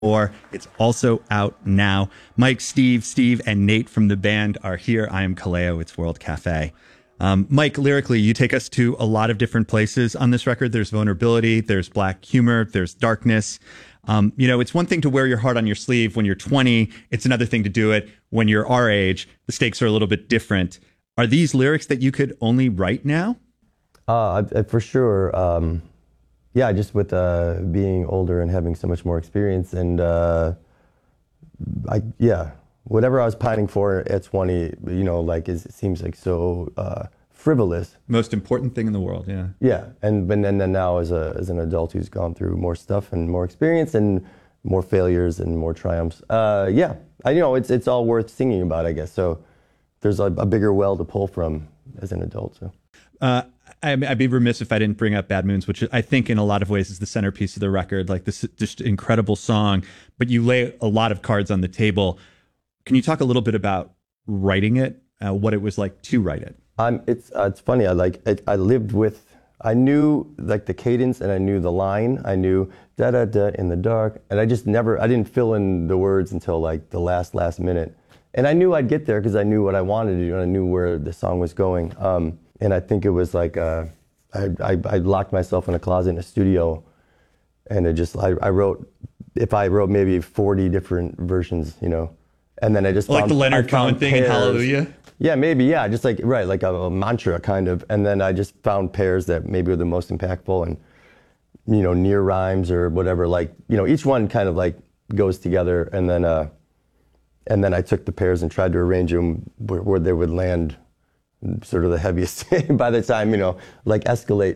or it's also out now. Mike, Steve, and Nate from the band are here. I am Kaleo. It's World Cafe. Mike, lyrically, you take us to a lot of different places on this record. There's vulnerability, there's black humor, there's darkness. It's one thing to wear your heart on your sleeve when you're 20. It's another thing to do it when you're our age. The stakes are a little bit different. Are these lyrics that you could only write now? For sure. Yeah, just with being older and having so much more experience, and whatever I was pining for at 20, it seems like so frivolous. Most important thing in the world, yeah. Yeah, and then now as an adult who's gone through more stuff and more experience and more failures and more triumphs, it's all worth singing about, I guess. So there's a bigger well to pull from as an adult. So. I'd be remiss if I didn't bring up Bad Moons, which I think in a lot of ways is the centerpiece of the record, like this just incredible song, but you lay a lot of cards on the table. Can you talk a little bit about writing it, what it was like to write it? It's funny. I knew like the cadence and I knew the line. I knew da da da in the dark, and I didn't fill in the words until like the last minute. And I knew I'd get there because I knew what I wanted to do and I knew where the song was going. And I think it was like I locked myself in a closet in a studio, and I wrote maybe 40 different versions, and then I just like the Leonard Cohen thing in Hallelujah. Yeah, maybe, yeah, just like like a mantra kind of, and then I just found pairs that maybe were the most impactful, and near rhymes or whatever, each one kind of like goes together, and then I took the pairs and tried to arrange them where they would land. Sort of the heaviest by the time, like Escalate.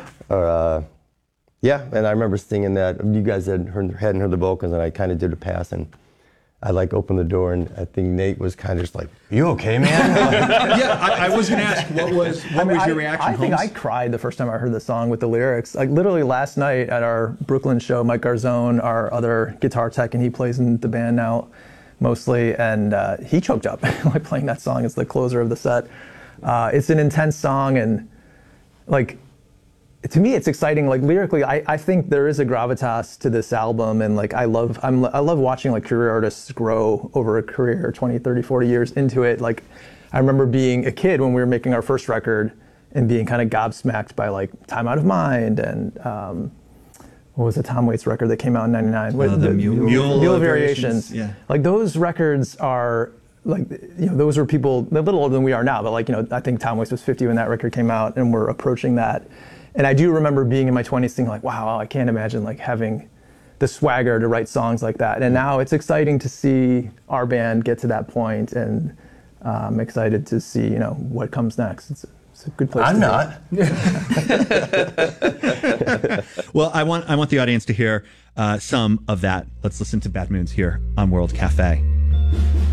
Yeah. And I remember singing that. You guys hadn't heard the vocals, and I kind of did a pass, and I opened the door, and I think Nate was kind of just like, "You okay, man?" I was going to ask, what was your reaction? I think I cried the first time I heard the song with the lyrics. Like literally last night at our Brooklyn show, Mike Garzone, our other guitar tech, and he plays in the band now mostly, and he choked up like playing that song as the closer of the set. It's an intense song, and to me it's exciting. Like lyrically, I think there is a gravitas to this album, and I love watching like career artists grow over a career 20, 30, 40 years into it. Like I remember being a kid when we were making our first record and being kind of gobsmacked by like Time Out of Mind and what was the Tom Waits record that came out in '99? The Mule Variations. Yeah. Like those records are those were people a little older than we are now, but I think Tom Waits was 50 when that record came out, and we're approaching that. And I do remember being in my 20s thinking like, wow, I can't imagine like having the swagger to write songs like that. And now it's exciting to see our band get to that point, and I'm excited to see, what comes next. It's a good place I'm to be. Well, I want the audience to hear some of that. Let's listen to Bad Moons here on World Cafe.